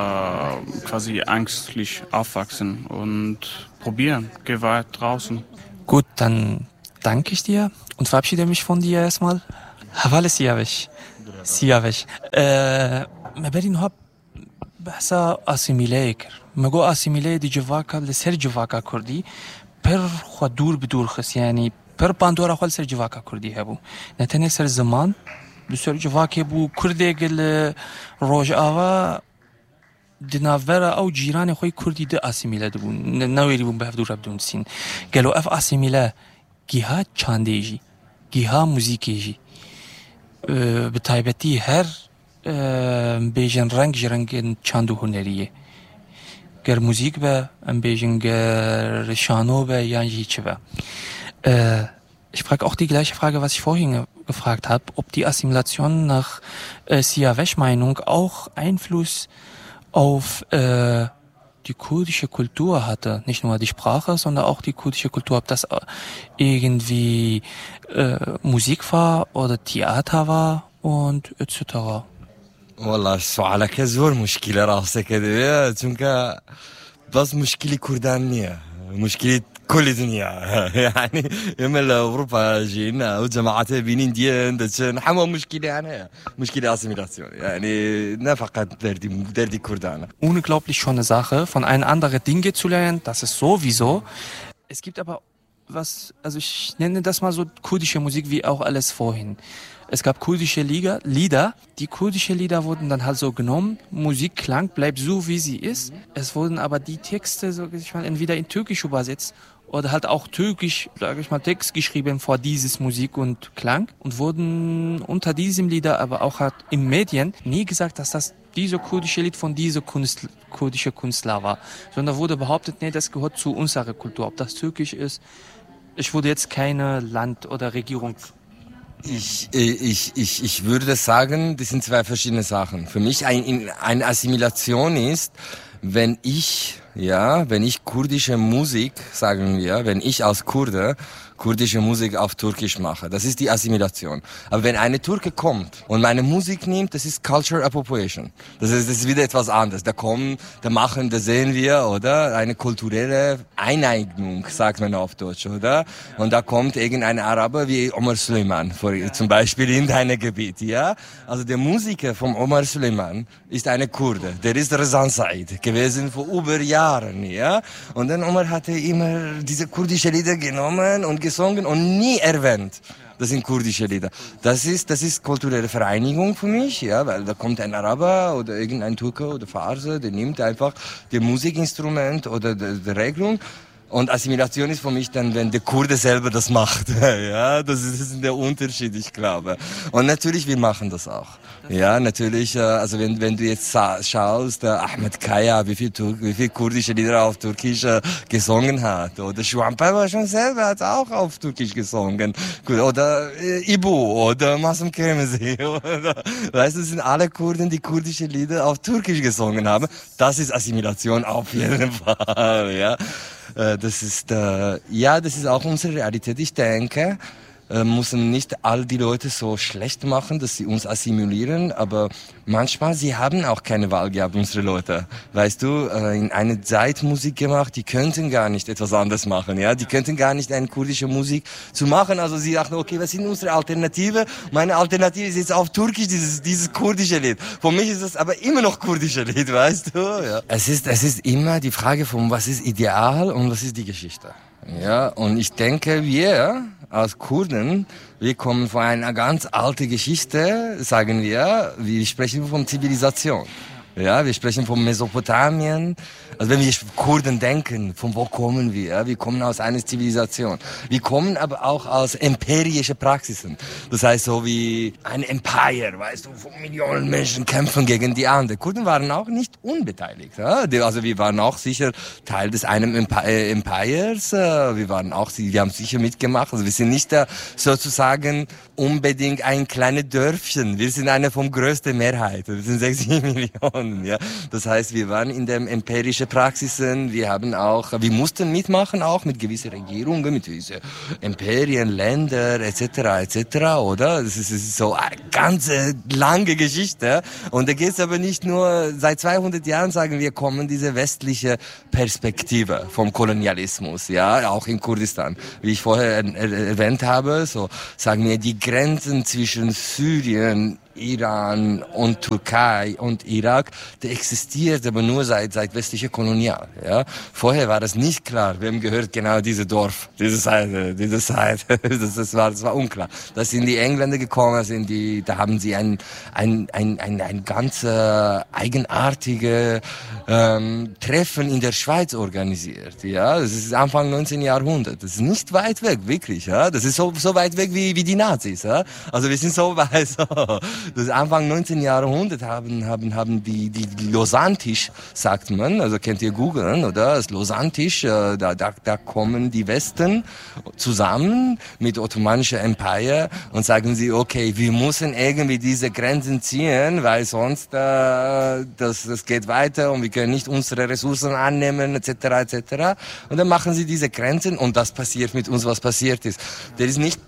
quasi ängstlich aufwachsen und probieren. Geh weit draußen. Gut, dann danke ich dir und verabschiede mich von dir erstmal. Havale Siyavesh. Siyavesh. Meberin hab بحثا اسیمیله کرد مگو اسیمیله دی جواکا لسر جواکا کردی پر خود دور بدور خس یعنی پر باندورا خود سر جواکا کردی هبو نتنه سر زمان بسر جواکا بو کرده گل روج آوا دناورا او جیران خوی کردی ده اسیمیله دبون نویری بون به دور بدون سین گلو اف اسیمیله گیها چاندیجی گیها موزیکیجی به تایبتی هر بیشتر رنگ چندو هنریه. گر موسیقی به بیشتر شانو به یا هیچ به. Ich frage auch die gleiche Frage, was ich vorhin gefragt habe, ob die Assimilation nach Siyavesh Meinung auch Einfluss auf die kurdische Kultur hatte. Nicht nur die Sprache, sondern auch die kurdische Kultur. Ob das irgendwie Musik war oder Theater war und etc. والله سوالك زور مشكلة راسك كده چونك بس مشكلة كردانية مشكلة كل الدنيا يعني يمل أوروبا جينا وجماعات بينين ديان دشان حما مشكلة يعني مشكلة أسيميلاسيون يعني نه فقط دردي كردانة. Unglaublich schöne Sache, von einem anderen Dinge zu lernen, das ist sowieso. Es gibt aber was, also ich nenne das mal so kurdische Musik wie auch alles vorhin. Es gab kurdische Lieder. Die kurdische Lieder wurden dann halt so genommen. Musikklang bleibt so, wie sie ist. Es wurden aber die Texte, so ich mal, entweder in Türkisch übersetzt oder halt auch Türkisch, sage ich mal, Text geschrieben vor dieses Musik und Klang und wurden unter diesem Lieder, aber auch halt in Medien nie gesagt, dass das diese kurdische Lied von dieser kurdische Künstler war, sondern wurde behauptet, nee, das gehört zu unserer Kultur. Ob das Türkisch ist, ich würde jetzt keine Land oder Regierung. Ich würde sagen, das sind zwei verschiedene Sachen. Für mich eine Assimilation ist, wenn ich kurdische Musik, sagen wir, wenn ich als Kurde kurdische Musik auf Türkisch mache, das ist die Assimilation. Aber wenn eine Türke kommt und meine Musik nimmt, das ist Culture Appropriation. Das ist wieder etwas anderes. Da sehen wir, oder? Eine kulturelle Eineignung, sagt man auf Deutsch, oder? Und da kommt irgendein Araber wie Omar Süleyman, zum Beispiel in deinem Gebiet, ja? Also der Musiker von Omar Süleyman ist eine Kurde. Der ist Rezan Said gewesen vor über Jahren, ja? Und dann Omar hatte immer diese kurdische Lieder genommen und gesungen und nie erwähnt. Das sind kurdische Lieder. Das ist kulturelle Vereinigung für mich, ja, weil da kommt ein Araber oder irgendein Türke oder Farse, der nimmt einfach das Musikinstrument oder die Regelung. Und Assimilation ist für mich dann, wenn der Kurde selber das macht. Ja, das ist der Unterschied, ich glaube. Und natürlich, wir machen das auch. Ja, natürlich, also wenn du jetzt schaust, Ahmed Kaya, wie viel kurdische Lieder auf Türkisch gesungen hat. Oder Şuanpay schon selber hat auch auf Türkisch gesungen. Oder Ibu oder Masum Kemezi. Weißt du, das sind alle Kurden, die kurdische Lieder auf Türkisch gesungen haben. Das ist Assimilation auf jeden Fall, ja. Das ist auch unsere Realität. Ich denke, müssen nicht all die Leute so schlecht machen, dass sie uns assimilieren, aber manchmal, sie haben auch keine Wahl gehabt, unsere Leute. Weißt du, in einer Zeit Musik gemacht, die könnten gar nicht etwas anderes machen, ja, die könnten gar nicht eine kurdische Musik zu machen, also sie dachten, okay, was sind unsere Alternative? Meine Alternative ist jetzt auf Türkisch dieses kurdische Lied. Für mich ist das aber immer noch kurdische Lied, weißt du, ja. Es ist immer die Frage von, was ist ideal und was ist die Geschichte. Ja, und ich denke, wir als Kurden, wir kommen von einer ganz alten Geschichte, sagen wir sprechen von Zivilisation. Ja, wir sprechen von Mesopotamien. Also wenn wir Kurden denken, von wo kommen wir? Ja? Wir kommen aus einer Zivilisation. Wir kommen aber auch aus empirische Praxisen. Das heißt so wie ein Empire, weißt du, von Millionen Menschen kämpfen gegen die anderen. Kurden waren auch nicht unbeteiligt. Ja? Also wir waren auch sicher Teil des einen Empires. Wir haben sicher mitgemacht. Also wir sind nicht sozusagen unbedingt ein kleines Dörfchen. Wir sind eine vom größten Mehrheit. Wir sind 60 Millionen. Ja, das heißt, wir waren in den empirischen Praxisen. Wir mussten mitmachen auch mit gewissen Regierungen, mit gewissen Imperien, Länder etc. Oder? Das ist so eine ganz lange Geschichte. Und da geht es aber nicht nur seit 200 Jahren, sagen wir, kommen diese westliche Perspektive vom Kolonialismus. Ja, auch in Kurdistan, wie ich vorher erwähnt habe. So sagen wir die Grenzen zwischen Syrien, Iran und Türkei und Irak, der existiert aber nur seit westlicher Kolonial. Ja? Vorher war das nicht klar, wem gehört genau dieses Dorf, diese Seite. Das war unklar. Da sind die Engländer gekommen, da haben sie ein ganz eigenartige Treffen in der Schweiz organisiert. Ja? Das ist Anfang 19. Jahrhundert. Das ist nicht weit weg, wirklich. Ja? Das ist so weit weg wie die Nazis. Ja? Also wir sind so weit. So. Das Anfang 19. Jahrhundert haben die Lausanne-Tisch, sagt man, also könnt ihr googeln, oder? Das Lausanne-Tisch, da kommen die Westen zusammen mit Ottomanischer Empire und sagen sie, okay, wir müssen irgendwie diese Grenzen ziehen, weil sonst das geht weiter und wir können nicht unsere Ressourcen annehmen, etc. Und dann machen sie diese Grenzen und das passiert mit uns, was passiert ist. Der ist nicht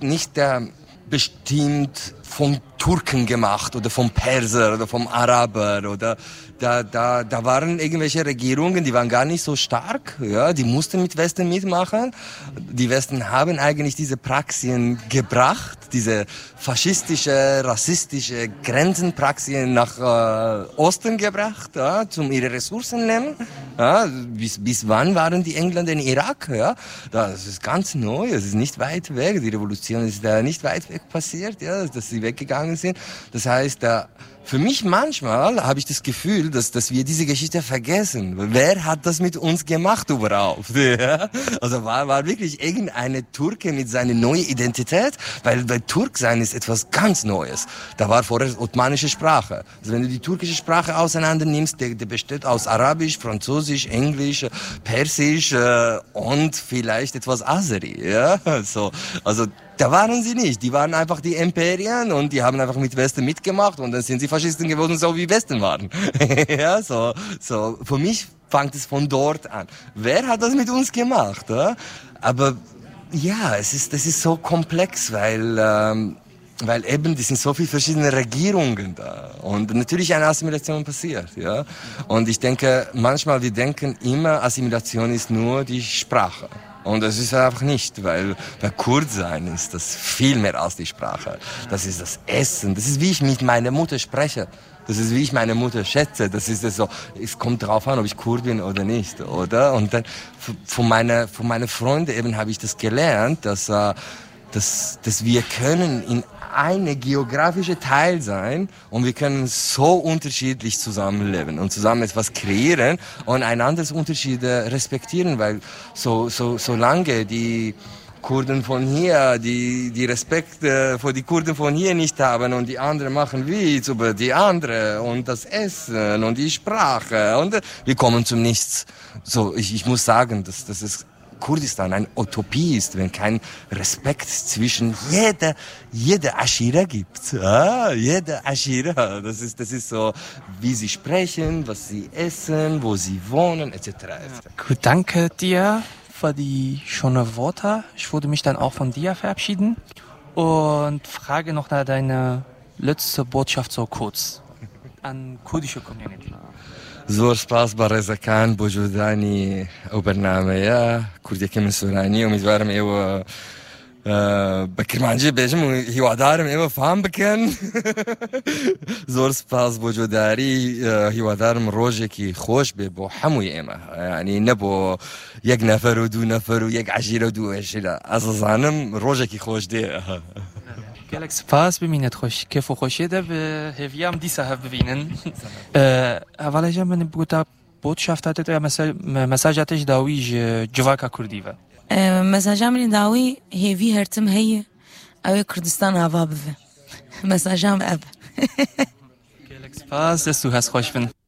bestimmt vom Turken gemacht oder vom Perser oder vom Araber oder da waren irgendwelche Regierungen, die waren gar nicht so stark, ja, die mussten mit Westen mitmachen. Die Westen haben eigentlich diese Praxien gebracht, diese faschistische, rassistische Grenzenpraxien nach Osten gebracht, ja, zum ihre Ressourcen nehmen. Ja, bis wann waren die Engländer in Irak? Ja, das ist ganz neu, es ist nicht weit weg, die Revolution ist da nicht weit weg passiert, ja, dass sie weggegangen sind. Das heißt, für mich manchmal habe ich das Gefühl, dass wir diese Geschichte vergessen. Wer hat das mit uns gemacht überhaupt? Ja? Also war wirklich irgendeine Türke mit seiner neuen Identität, weil Turk sein ist etwas ganz Neues. Da war vorher ottomanische Sprache. Also wenn du die türkische Sprache auseinander nimmst, der besteht aus Arabisch, Französisch, Englisch, Persisch und vielleicht etwas Azeri. Ja? So, also da waren sie nicht. Die waren einfach die Imperien und die haben einfach mit Westen mitgemacht und dann sind sie Faschisten geworden, so wie Westen waren. Ja, so. Für mich fängt es von dort an. Wer hat das mit uns gemacht? Ja? Aber ja, das ist so komplex, weil eben, die sind so viele verschiedene Regierungen da und natürlich eine Assimilation passiert, ja. Und ich denke, manchmal wir denken immer, Assimilation ist nur die Sprache. Und das ist einfach nicht, weil Kurd sein ist das viel mehr als die Sprache. Das ist das Essen, das ist wie ich mit meiner Mutter spreche. Das ist wie ich meine Mutter schätze. Das ist so, es kommt drauf an, ob ich Kurd bin oder nicht, oder? Und dann von meiner Freunde eben habe ich das gelernt, dass wir können in eine geografische Teil sein und wir können so unterschiedlich zusammenleben und zusammen etwas kreieren und einanders Unterschiede respektieren, weil solange die Kurden von hier, die Respekt vor die Kurden von hier nicht haben und die anderen machen Witz über die andere und das Essen und die Sprache und wir kommen zum Nichts. So, ich muss sagen, dass es Kurdistan eine Utopie ist, wenn kein Respekt zwischen jeder Aschira gibt. Ah, jeder Aschira. Das ist so, wie sie sprechen, was sie essen, wo sie wohnen, etc. Gut, danke dir für die schönen Worte. Ich würde mich dann auch von dir verabschieden und frage noch nach deiner letzte Botschaft so kurz an kurdische Community. زور سپاس با رضاکان بوجودانی او برنامه یا کردی من سورانی امیدوارم ایو بکرمانجی بیجم و هیوادارم ایو فهم بکن زور سپاس بوجوداری هیوادارم روزی که خوش به با هموی ایمه یعنی نبو یک نفر و دو نفر و یک عشیره و دو عشیره اساسانم روزی که خوش ده gelek spas bimînet xweş kêf û xweşiyê de bi hêviya em dîsa hev bivînin. Hevalêja min bûta botşafta te mesaja te ji dawî ji civaka Kurdî ve. Mesaja min dawî hêvî hertim heye ew ê Kurdistan ava bive. Mesaja min ev. Gelek spas dest û hez xweş bin.